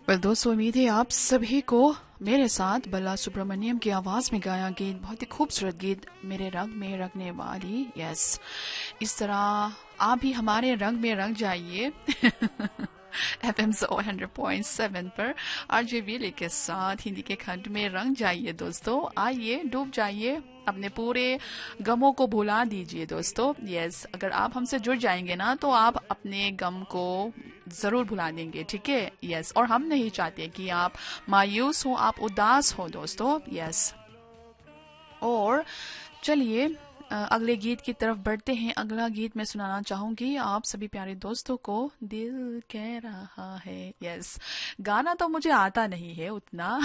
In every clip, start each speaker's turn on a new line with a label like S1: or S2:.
S1: दोस्तों, उम्मीद है आप सभी को मेरे साथ बाला सुब्रमण्यम की आवाज में गाया गीत, बहुत ही खूबसूरत गीत, मेरे रंग में रंगने वाली। यस, इस तरह आप भी हमारे रंग में रंग जाइए। FM 100.7 पर आरजे वीले के साथ हिंदी के खंड में रंग जाइए दोस्तों। आइए, डूब जाइए, अपने पूरे गमों को भुला दीजिए दोस्तों। यस, अगर आप हमसे जुड़ जाएंगे ना तो आप अपने गम को जरूर भुला देंगे, ठीक है। यस, और हम नहीं चाहते कि आप मायूस हो, आप उदास हो दोस्तों। यस, और चलिए अगले गीत की तरफ बढ़ते हैं। अगला गीत मैं सुनाना चाहूंगी आप सभी प्यारे दोस्तों को, दिल कह रहा है। यस, गाना तो मुझे आता नहीं है उतना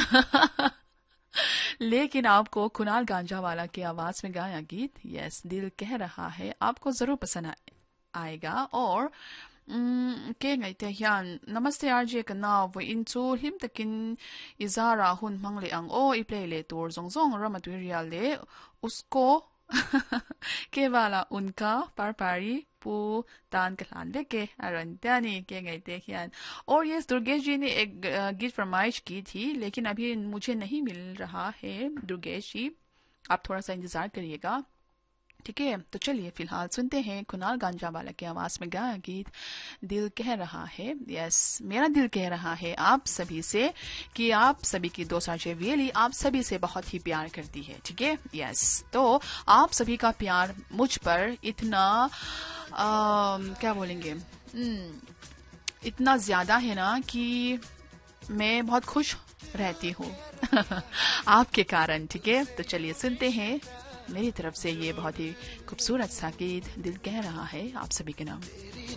S1: लेकिन आपको कुणाल गांजावाला की आवाज में गाया गीत, यस, दिल कह रहा है, आपको जरूर पसंद आएगा। और के ngaite hian namaste RJ kanaw in chu hlim takin izara hun mangle ang o iplay le tur zongzong ramaterial le usko के वाला उनका पारपारी पू तान कलान लेके अरंत्यानी के ngaite hian। और ये दुर्गेश जी ने एक गीत फरमाइश की थी, लेकिन अभी मुझे नहीं मिल रहा है दुर्गेश जी, आप थोड़ा सा इंतजार करिएगा, ठीक है। तो चलिए फिलहाल सुनते हैं कुणाल गांजावाला की आवाज में गाया गीत, दिल कह रहा है। यस, मेरा दिल कह रहा है आप सभी से कि आप सभी की दोस्त आरजे वीएली आप सभी से बहुत ही प्यार करती है, ठीक है। यस, तो आप सभी का प्यार मुझ पर इतना क्या बोलेंगे, इतना ज्यादा है ना कि मैं बहुत खुश रहती हूँ आपके कारण, ठीक है। तो चलिए सुनते हैं मेरी तरफ से ये बहुत ही खूबसूरत सा गीत, दिल कह रहा है, आप सभी के नाम।